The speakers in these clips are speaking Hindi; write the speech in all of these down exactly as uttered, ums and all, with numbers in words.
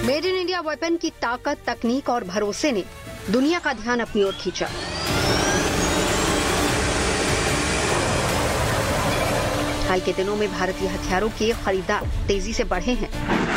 मेड इन इंडिया वेपन की ताकत, तकनीक और भरोसे ने दुनिया का ध्यान अपनी ओर खींचा। हाल के दिनों में भारतीय हथियारों के खरीदार तेजी से बढ़े हैं।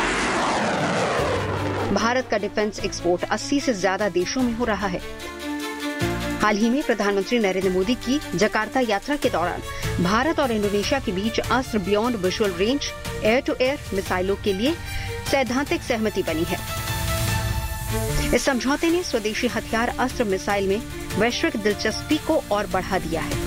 भारत का डिफेंस एक्सपोर्ट अस्सी से ज्यादा देशों में हो रहा है। हाल ही में प्रधानमंत्री नरेंद्र मोदी की जकार्ता यात्रा के दौरान भारत और इंडोनेशिया के बीच अस्त्र beyond visual range air to air मिसाइलों के लिए सैद्धांतिक सहमति बनी है। इस समझौते ने स्वदेशी हथियार अस्त्र मिसाइल में वैश्विक दिलचस्पी को और बढ़ा दिया है।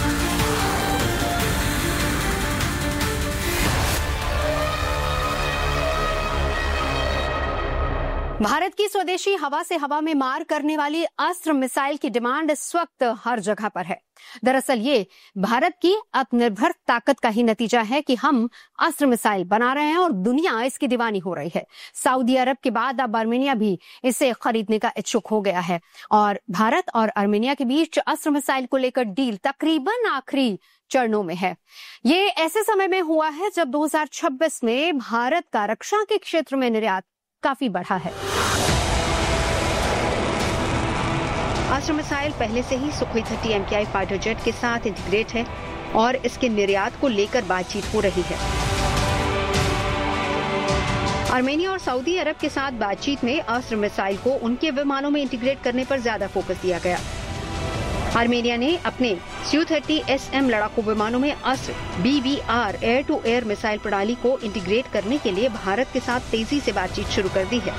भारत की स्वदेशी हवा से हवा में मार करने वाली अस्त्र मिसाइल की डिमांड इस वक्त हर जगह पर है। दरअसल ये भारत की आत्मनिर्भर ताकत का ही नतीजा है कि हम अस्त्र मिसाइल बना रहे हैं और दुनिया इसकी दीवानी हो रही है। सऊदी अरब के बाद अब आर्मेनिया भी इसे खरीदने का इच्छुक हो गया है और भारत और आर्मेनिया के बीच अस्त्र मिसाइल को लेकर डील तकरीबन आखिरी चरणों में है। ये ऐसे समय में हुआ है जब दो हज़ार छब्बीस में भारत का रक्षा के क्षेत्र में निर्यात काफी बढ़ा है। अस्त्र मिसाइल पहले से ही सुखोई थर्टी एम के आई फाइटर जेट के साथ इंटीग्रेट है और इसके निर्यात को लेकर बातचीत हो रही है। आर्मेनिया और सऊदी अरब के साथ बातचीत में अस्त्र मिसाइल को उनके विमानों में इंटीग्रेट करने पर ज्यादा फोकस दिया गया। आर्मेनिया ने अपने स्यू थर्टी एस एम लड़ाकू विमानों में अस्त्र B we are air to air missile प्रणाली को इंटीग्रेट करने के लिए भारत के साथ तेजी से बातचीत शुरू कर दी है।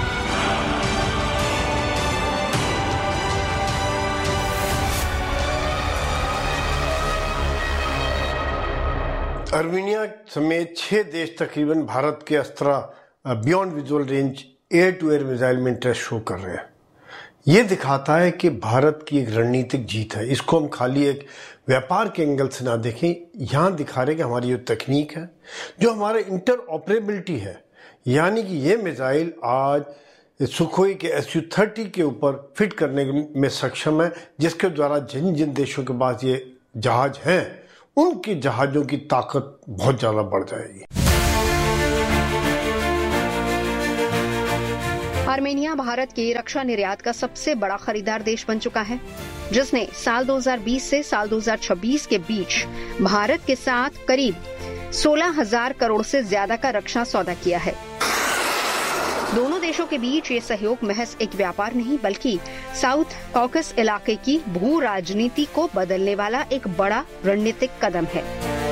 आर्मेनिया समेत छह देश तकरीबन भारत के अस्त्र beyond visual range air to air missile में इंटरेस्ट शो कर रहे हैं। ये दिखाता है कि भारत की एक रणनीतिक जीत है। इसको हम खाली एक व्यापार के एंगल से ना देखें, यहाँ दिखा रहे कि हमारी जो तकनीक है, जो हमारे इंटर ऑपरेबिलिटी है, यानी कि ये मिसाइल आज सुखोई के एस यू थर्टी के ऊपर फिट करने में सक्षम है, जिसके द्वारा जिन जिन देशों के पास ये जहाज हैं उनके जहाजों की ताकत बहुत ज्यादा बढ़ जाएगी। आर्मेनिया भारत के रक्षा निर्यात का सबसे बड़ा खरीदार देश बन चुका है, जिसने साल दो हज़ार बीस से साल दो हज़ार छब्बीस के बीच भारत के साथ करीब सोलह हज़ार करोड़ से ज्यादा का रक्षा सौदा किया है। दोनों देशों के बीच ये सहयोग महज एक व्यापार नहीं बल्कि साउथ कॉकस इलाके की भू राजनीति को बदलने वाला एक बड़ा रणनीतिक कदम है।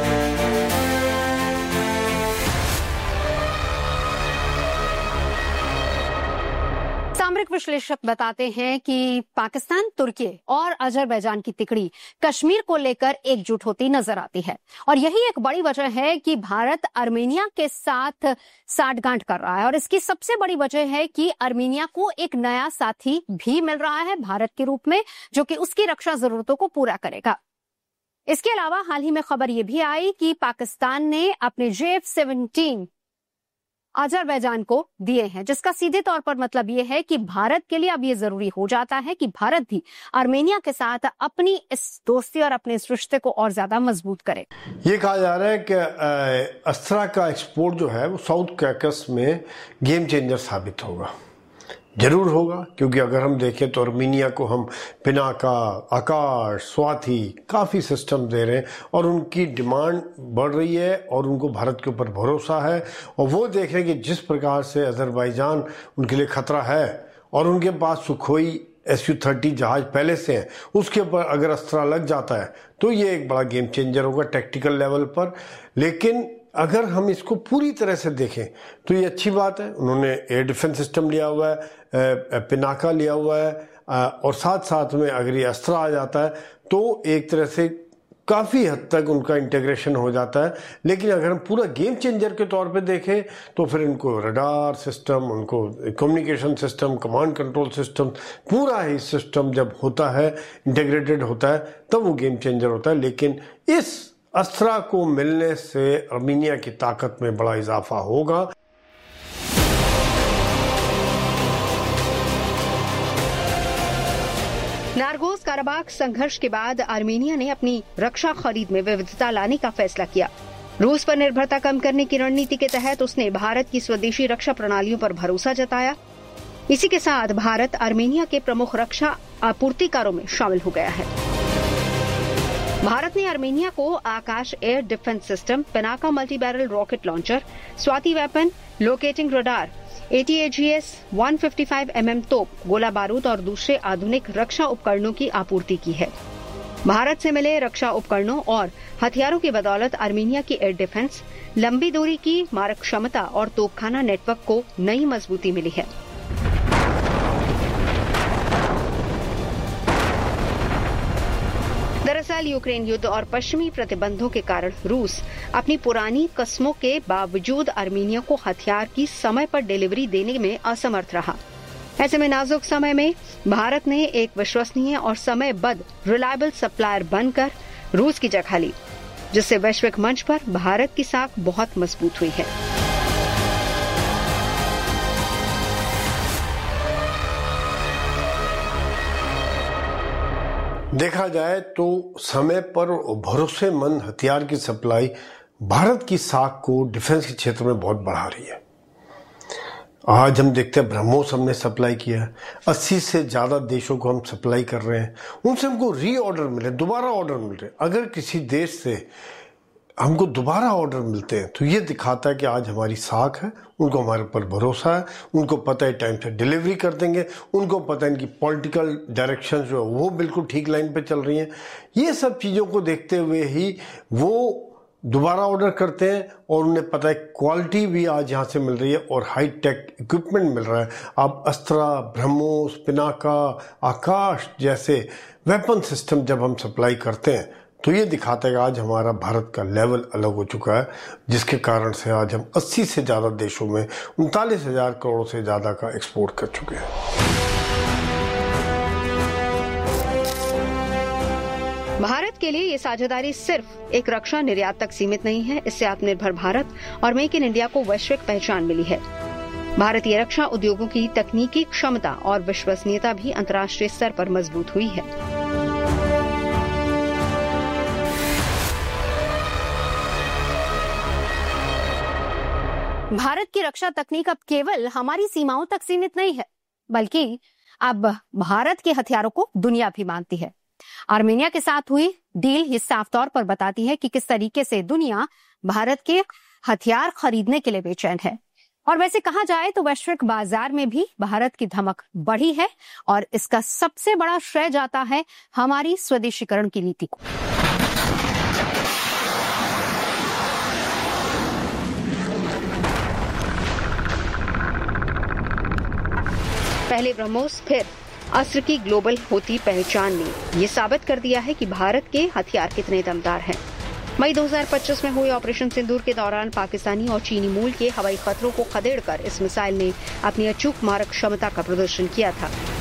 सामरिक विश्लेषक बताते हैं कि पाकिस्तान, तुर्की और अजरबैजान की तिकड़ी कश्मीर को लेकर एकजुट होती नजर आती है और यही एक बड़ी वजह है कि भारत आर्मेनिया के साथ साठगांठ कर रहा है। और इसकी सबसे बड़ी वजह है कि आर्मेनिया को एक नया साथी भी मिल रहा है भारत के रूप में, जो कि उसकी रक्षा जरूरतों को पूरा करेगा। इसके अलावा हाल ही में खबर यह भी आई कि पाकिस्तान ने अपने जे एफ सेवनटीन अजरबैजान को दिए हैं, जिसका सीधे तौर पर मतलब ये है कि भारत के लिए अब ये जरूरी हो जाता है कि भारत भी आर्मेनिया के साथ अपनी इस दोस्ती और अपने इस रिश्ते को और ज्यादा मजबूत करे। ये कहा जा रहा है कि अस्त्रा का एक्सपोर्ट जो है वो साउथ कॉकस में गेम चेंजर साबित होगा। जरूर होगा, क्योंकि अगर हम देखें तो आर्मेनिया को हम पिनाका, आकाश, स्वाति काफ़ी सिस्टम दे रहे हैं और उनकी डिमांड बढ़ रही है और उनको भारत के ऊपर भरोसा है। और वो देख रहे हैं कि जिस प्रकार से अजरबैजान उनके लिए खतरा है और उनके पास सुखोई एस यू थर्टी जहाज पहले से हैं, उसके ऊपर अगर अस्त्रा लग जाता है तो ये एक बड़ा गेम चेंजर होगा टैक्टिकल लेवल पर। लेकिन अगर हम इसको पूरी तरह से देखें तो ये अच्छी बात है। उन्होंने एयर डिफेंस सिस्टम लिया हुआ है, पिनाका लिया हुआ है और साथ साथ में अगर ये अस्त्रा आ जाता है तो एक तरह से काफ़ी हद तक उनका इंटीग्रेशन हो जाता है। लेकिन अगर हम पूरा गेम चेंजर के तौर पे देखें तो फिर इनको रडार सिस्टम, उनको communication system, command control system, पूरा ही सिस्टम जब होता है, इंटीग्रेटेड होता है, तब वो गेम चेंजर होता है। लेकिन इस अस्त्रा को मिलने से आर्मेनिया की ताकत में बड़ा इजाफा होगा। नारगोस काराबाख संघर्ष के बाद आर्मेनिया ने अपनी रक्षा खरीद में विविधता लाने का फैसला किया। रूस पर निर्भरता कम करने की रणनीति के तहत उसने भारत की स्वदेशी रक्षा प्रणालियों पर भरोसा जताया। इसी के साथ भारत आर्मेनिया के प्रमुख रक्षा आपूर्तिकारों में शामिल हो गया है। भारत ने आर्मेनिया को आकाश air defence system, Pinaka multi barrel rocket launcher, Swati weapon, locating radar, A T A G S एक सौ पचपन एम एम तोप, गोला बारूद और दूसरे आधुनिक रक्षा उपकरणों की आपूर्ति की है। भारत से मिले रक्षा उपकरणों और हथियारों की बदौलत आर्मेनिया की एयर डिफेंस, लंबी दूरी की मारक क्षमता और तोपखाना नेटवर्क को नई मजबूती मिली है। दरअसल यूक्रेन युद्ध और पश्चिमी प्रतिबंधों के कारण रूस अपनी पुरानी कस्मों के बावजूद आर्मेनिया को हथियार की समय पर डिलीवरी देने में असमर्थ रहा। ऐसे में नाजुक समय में भारत ने एक विश्वसनीय और समयबद्ध रिलायबल सप्लायर बनकर रूस की जगह ली, जिससे वैश्विक मंच पर भारत की साख बहुत मजबूत हुई है। देखा जाए तो समय पर भरोसेमंद हथियार की सप्लाई भारत की साख को डिफेंस के क्षेत्र में बहुत बढ़ा रही है। आज हम देखते हैं ब्रह्मोस हमने सप्लाई किया है, अस्सी से ज्यादा देशों को हम सप्लाई कर रहे हैं, उनसे हमको री ऑर्डर मिले, दोबारा ऑर्डर मिल रहे। अगर किसी देश से हमको दोबारा ऑर्डर मिलते हैं तो ये दिखाता है कि आज हमारी साख है, उनको हमारे ऊपर भरोसा है, उनको पता है टाइम से डिलीवरी कर देंगे, उनको पता है इनकी पॉलिटिकल डायरेक्शन जो है वो बिल्कुल ठीक लाइन पे चल रही हैं। ये सब चीज़ों को देखते हुए ही वो दोबारा ऑर्डर करते हैं और उन्हें पता है क्वालिटी भी आज यहाँ से मिल रही है और हाई टेक इक्विपमेंट मिल रहा है। अब अस्त्रा, ब्रह्मोस, पिनाका, आकाश जैसे वेपन सिस्टम जब हम सप्लाई करते हैं तो ये दिखाता है कि आज हमारा भारत का लेवल अलग हो चुका है, जिसके कारण से आज हम अस्सी से ज़्यादा देशों में उनतालीस हजार करोड़ से ज़्यादा का एक्सपोर्ट कर चुके हैं। भारत के लिए ये साझेदारी सिर्फ एक रक्षा निर्यात तक सीमित नहीं है। इससे आत्मनिर्भर भारत और मेक इन इंडिया को वैश्विक पहचान मिली है। भारतीय रक्षा उद्योगों की तकनीकी क्षमता और विश्वसनीयता भी अंतर्राष्ट्रीय स्तर पर मजबूत हुई है। भारत की रक्षा तकनीक अब केवल हमारी सीमाओं तक सीमित नहीं है, बल्कि अब भारत के हथियारों को दुनिया भी मानती है। आर्मेनिया के साथ हुई डील ये साफ तौर पर बताती है कि किस तरीके से दुनिया भारत के हथियार खरीदने के लिए बेचैन है। और वैसे कहा जाए तो वैश्विक बाजार में भी भारत की धमक बढ़ी है और इसका सबसे बड़ा श्रेय जाता है हमारी स्वदेशीकरण की नीति को। पहले ब्रह्मोस फिर अस्त्र की ग्लोबल होती पहचान ने ये साबित कर दिया है कि भारत के हथियार कितने दमदार हैं। मई दो हज़ार पच्चीस में हुए ऑपरेशन सिंदूर के दौरान पाकिस्तानी और चीनी मूल के हवाई खतरों को खदेड़कर इस मिसाइल ने अपनी अचूक मारक क्षमता का प्रदर्शन किया था।